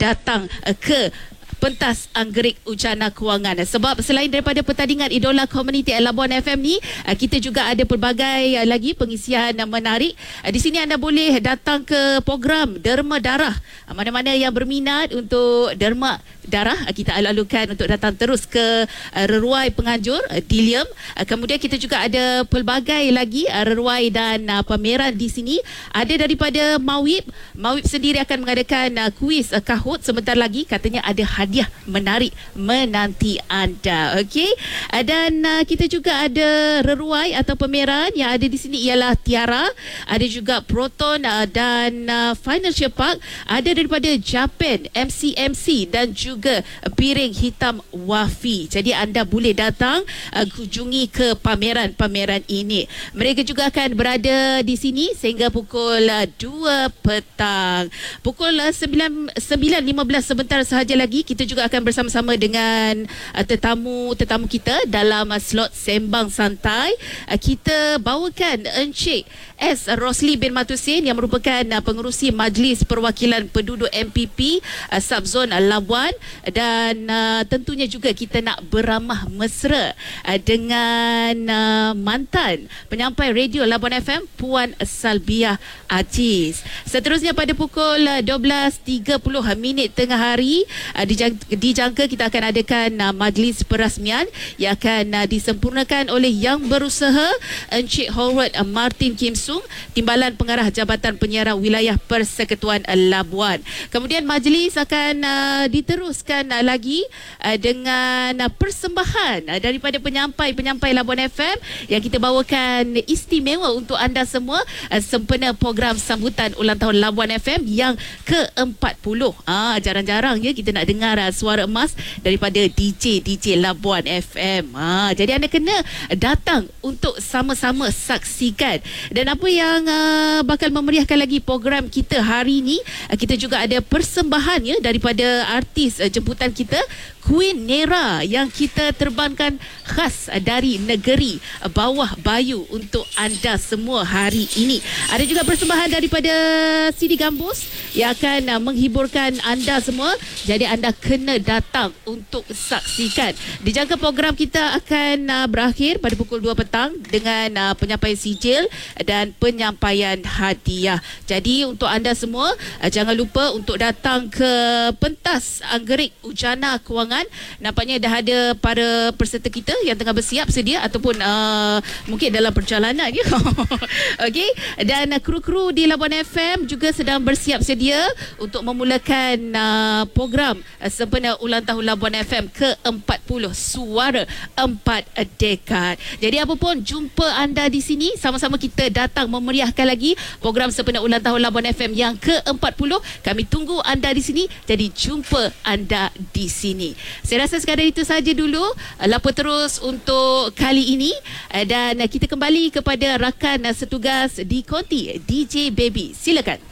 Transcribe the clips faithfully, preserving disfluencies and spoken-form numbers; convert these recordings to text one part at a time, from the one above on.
datang uh, ke pentas Anggerik Ujana Kewangan. Sebab selain daripada pertandingan Idola Community at Labuan F M ni, kita juga ada pelbagai lagi pengisian menarik. Di sini anda boleh datang ke program Derma Darah. Mana-mana yang berminat untuk derma darah, kita alu-alukan untuk datang terus ke reruai penganjur Dilium. Kemudian kita juga ada pelbagai lagi reruai dan pameran di sini. Ada daripada Mawib. Mawib sendiri akan mengadakan kuis Kahoot sebentar lagi. Katanya ada hadiah menarik menanti anda. Okey. Dan uh, kita juga ada reruai atau pameran yang ada di sini ialah Tiara, ada juga Proton uh, dan uh, Financial Park, ada daripada Japan, M C M C dan juga Piring Hitam Wafi. Jadi anda boleh datang uh, kunjungi ke pameran-pameran ini. Mereka juga akan berada di sini sehingga pukul uh, dua petang. Pukul uh, sembilan lima belas sebentar sahaja lagi kita juga akan bersama-sama dengan uh, tetamu-tetamu kita dalam uh, slot Sembang Santai. Uh, kita bawakan Encik S. Rosli bin Matusin yang merupakan uh, pengerusi Majlis Perwakilan Penduduk M P P uh, Subzon uh, Labuan, dan uh, tentunya juga kita nak beramah mesra uh, dengan uh, mantan penyampai radio Labuan F M Puan Salbiah Aziz. Seterusnya pada pukul uh, dua belas tiga puluh minit tengah hari uh, dijangka, dijangka kita akan adakan uh, majlis perasmian yang akan uh, disempurnakan oleh Yang Berusaha Encik Howard uh, Martin Kim Sung, Timbalan Pengarah Jabatan Penyiaran Wilayah Persekutuan uh, Labuan. Kemudian majlis akan uh, diteruskan uh, lagi uh, dengan uh, persembahan uh, daripada penyampai-penyampai Labuan F M yang kita bawakan istimewa untuk anda semua uh, sempena program sambutan ulang tahun Labuan F M yang ke empat puluh. Ah, jarang-jarang ya kita nak dengar uh, suara emas daripada D J D J Labuan F M. Ah, jadi anda kena datang untuk sama-sama saksikan. Dan apa yang uh, bakal memeriahkan lagi program kita hari ini, uh, kita juga ada persembahan ya daripada artis uh, jemputan kita, Queen Nera, yang kita terbangkan khas uh, dari negeri uh, Bawah Bayu untuk anda semua hari ini. Ada juga persembahan daripada Sidi Gambus yang akan uh, menghiburkan anda semua. Jadi anda kena datang untuk saksikan. Dijangka program kita akan uh, berakhir pada pukul dua petang dengan uh, penyampaian sijil dan penyampaian hadiah. Jadi untuk anda semua uh, jangan lupa untuk datang ke pentas Anggerik Ujana Kewangan. Nampaknya dah ada para peserta kita yang tengah bersiap sedia ataupun uh, mungkin dalam perjalanan ya. Okey, dan uh, kru-kru di Labuan F M juga sedang bersiap sedia untuk memulakan uh, program uh, sempena ulang tahun Labuan F M ke empat puluh, Suara Empat Dekad. Jadi apapun, jumpa anda di sini, sama-sama kita datang memeriahkan lagi program sempena ulang tahun Labuan F M yang ke empat puluh. Kami tunggu anda di sini. Jadi jumpa anda di sini. Saya rasa sekadar itu saja dulu lapor terus untuk kali ini, dan kita kembali kepada rakan setugas di Konti, D J Baby. Silakan.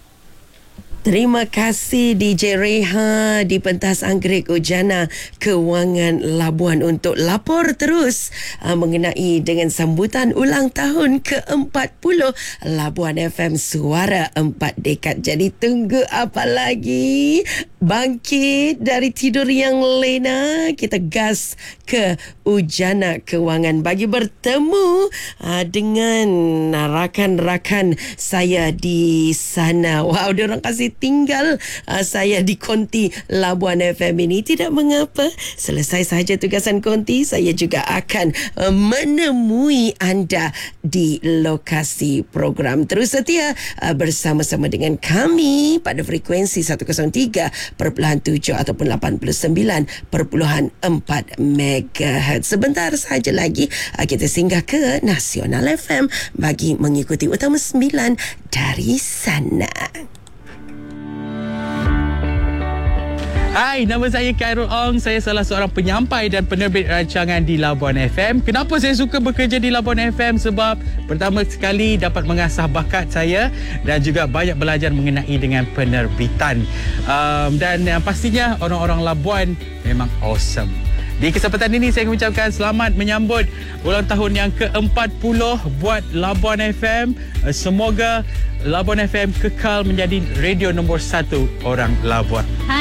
Terima kasih D J Reha di pentas Anggerik Ujana Kewangan Labuan untuk lapor terus uh, mengenai dengan sambutan ulang tahun ke empat puluh Labuan F M Suara Empat Dekad. Jadi tunggu apa lagi? Bangkit dari tidur yang lena, kita gas ke Ujana Kewangan bagi bertemu uh, dengan rakan-rakan saya di sana. Wow, diorang kasih tinggal uh, saya di Konti Labuan F M ini. Tidak mengapa, selesai sahaja tugasan Konti, saya juga akan uh, menemui anda di lokasi program. Terus setia uh, bersama-sama dengan kami pada frekuensi seratus tiga perpuluhan tujuh ataupun lapan puluh sembilan perpuluhan empat megahertz. Sebentar sahaja lagi uh, kita singgah ke Nasional F M bagi mengikuti Utama sembilan dari sana. Hai, nama saya Khairul Ong. Saya salah seorang penyampai dan penerbit rancangan di Labuan F M. Kenapa saya suka bekerja di Labuan F M? Sebab pertama sekali dapat mengasah bakat saya dan juga banyak belajar mengenai dengan penerbitan. Um, dan yang pastinya orang-orang Labuan memang awesome. Di kesempatan ini saya mengucapkan selamat menyambut ulang tahun yang ke empat puluh buat Labuan F M. Semoga Labuan F M kekal menjadi radio nombor satu orang Labuan.